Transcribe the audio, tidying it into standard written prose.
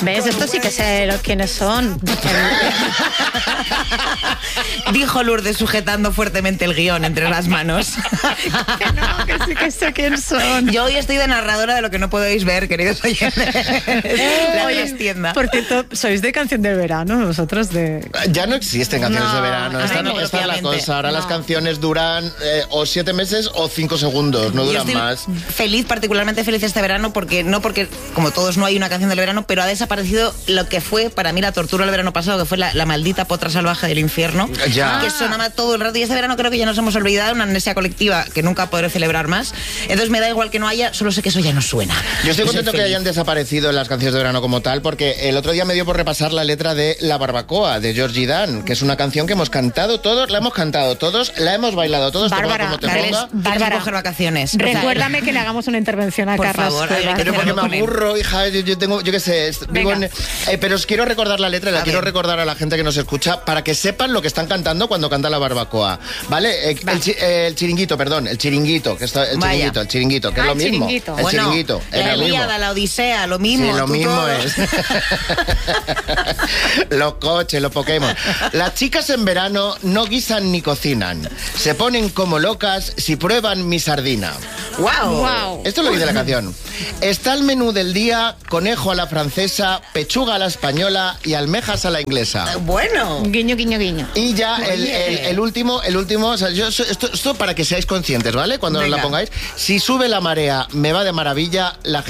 ¿Ves? Esto sí que sé quiénes son. Dijo Lourdes sujetando fuertemente el guión entre las manos. Que no, que sí que sé quién son. Yo hoy estoy de narradora de lo que no podéis ver, queridos oyentes. La Oye, trastienda. por cierto, ¿sois de canción del verano? Vosotros de... Ya no existen canciones de verano. ay, Esta, no, esta es la obviamente. cosa. Ahora las canciones duran o 7 meses o 5 segundos. No Yo duran estoy más. feliz, particularmente feliz este verano, porque como todos no hay una canción del verano, pero ha desaparecido lo que fue para mí la tortura el verano pasado, que fue la maldita potra salvaje del infierno, Ya. que sonaba todo el rato, y este verano creo que ya nos hemos olvidado, una amnesia colectiva que nunca podré celebrar más. Entonces me da igual que no haya, solo sé que eso ya no suena. Yo estoy Yo soy contento que feliz. hayan desaparecido las canciones de verano como tal, porque el otro día me dio por repasar la letra de La Barbacoa, de Georgie Dan, que es una canción que hemos cantado todos, la hemos cantado todos, la hemos bailado todos. Bárbara, como te Tienes ponga. Bárbara, que coger vacaciones. O sea, recuérdame que le hagamos una intervención a por Carlos. favor, Cuevas. hay que Pero porque hacerlo me con él. aburro, hija, yo tengo, yo qué sé, vivo Venga. pero os quiero recordar la letra, la A quiero ver. recordar a la gente que nos escucha para que sepan lo que están cantando cuando canta La Barbacoa, ¿vale? El chiringuito, perdón, el chiringuito, que está Vaya. el chiringuito, que es Ah, lo el mismo. chiringuito. El Bueno, chiringuito, la era lo mismo. Ilíada, la Odisea, lo mismo. Sí, lo tú mismo todo. es. Los coches, los Pokémon. Las chicas en verano no guisan ni cocinan. Se ponen como locas si prueban mi sardina. ¡Wow! Wow. Esto lo dice la canción. Está el menú del día: conejo a la francesa, pechuga a la española y almejas a la inglesa. Bueno. Guiño, guiño, guiño. Y ya Oye. el último, o sea, esto para que seáis conscientes, ¿vale? Cuando os la Venga. pongáis. Si sube la marea, me va de maravilla, la